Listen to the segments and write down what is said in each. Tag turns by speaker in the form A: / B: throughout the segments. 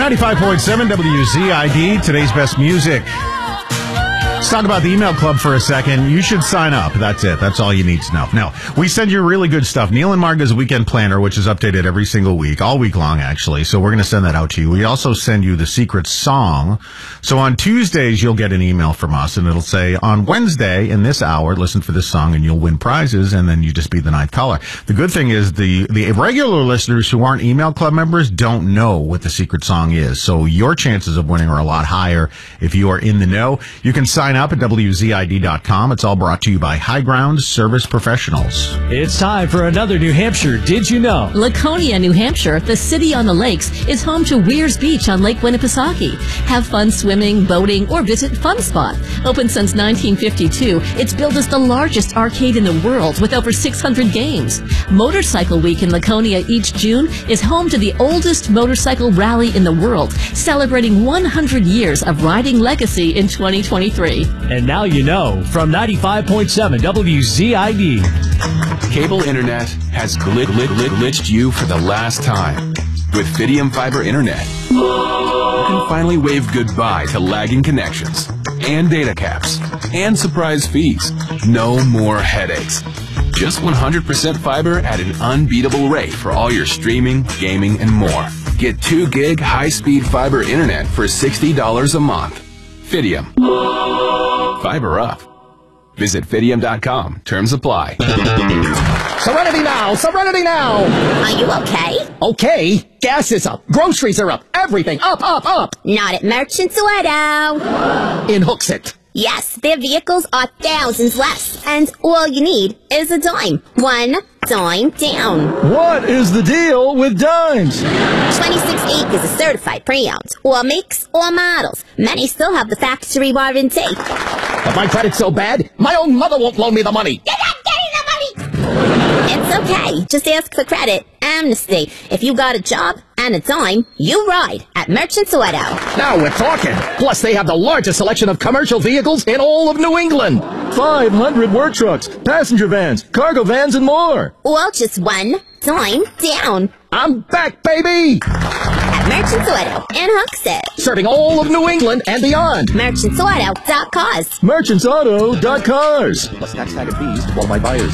A: 95.7 WZID, today's best music. Let's talk about the email club for a second. You should sign up. That's it. That's all you need to know. Now, we send you really good stuff. Neil and Marga's weekend planner, which is updated every single week, all week long, actually. So we're going to send that out to you. We also send you the secret song. So on Tuesdays, you'll get an email from us, and it'll say, on Wednesday, in this hour, listen for this song, and you'll win prizes, and then you just be the ninth caller. The good thing is the regular listeners who aren't email club members don't know what the secret song is. So your chances of winning are a lot higher if you are in the know. You can sign up at WZID.com. It's all brought to you by High Ground Service Professionals.
B: It's time for another New Hampshire Did You Know?
C: Laconia, New Hampshire, the city on the lakes, is home to Weirs Beach on Lake Winnipesaukee. Have fun swimming, boating, or visit Fun Spot. Open since 1952, it's billed as the largest arcade in the world with over 600 games. Motorcycle Week in Laconia each June is home to the oldest motorcycle rally in the world, celebrating 100 years of riding legacy in 2023.
B: And now you know from 95.7 WZID.
D: Cable internet has glitched you for the last time. With Fidium Fiber Internet, you can finally wave goodbye to lagging connections, and data caps, and surprise fees. No more headaches. Just 100% fiber at an unbeatable rate for all your streaming, gaming, and more. Get 2 gig high-speed fiber internet for $60 a month. Fidium. Fiber up. Visit Fidium.com. Terms apply.
E: Serenity now! Serenity now!
F: Are you okay?
E: Okay. Gas is up. Groceries are up. Everything up, up, up.
F: Not at Merchants Auto.
E: In Hooksett.
F: Yes, their vehicles are thousands less, and all you need is a dime. 1 dime down.
B: What is the deal with dimes?
F: 26 acres of certified pre-owned. All makes, all models. Many still have the factory warranty.
E: But my credit's so bad, my own mother won't loan me the money.
F: You're not getting the money! It's okay. Just ask for credit. Amnesty. If you got a job and a dime, you ride at Merchants Auto.
E: Now we're talking. Plus, they have the largest selection of commercial vehicles in all of New England.
B: 500 work trucks, passenger vans, cargo vans, and more.
F: All just 1 dime down.
E: I'm back, baby!
F: At Merchants Auto in Hooksett.
E: Serving all of New England and beyond.
F: MerchantsAuto.cars.
B: MerchantsAuto.cars.
E: Plus tax, tag, and fees to qualified buyers.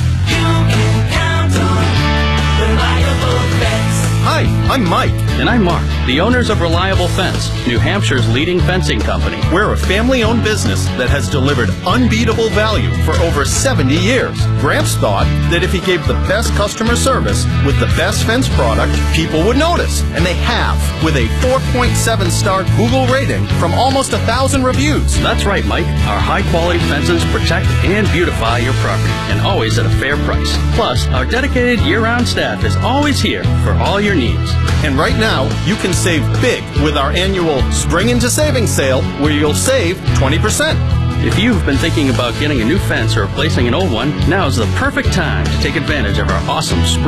G: Hi, I'm Mike. And I'm Mark, the owners of Reliable Fence, New Hampshire's leading fencing company. We're a family-owned business that has delivered unbeatable value for over 70 years. Gramps thought that if he gave the best customer service with the best fence product, people would notice. And they have, with a 4.7-star Google rating from almost 1,000 reviews. That's right, Mike. Our high-quality fences protect and beautify your property, and always at a fair price. Plus, our dedicated year-round staff is always here for all your needs. And right now, you can save big with our annual Spring into Savings sale, where you'll save 20%. If you've been thinking about getting a new fence or replacing an old one, now's the perfect time to take advantage of our awesome Spring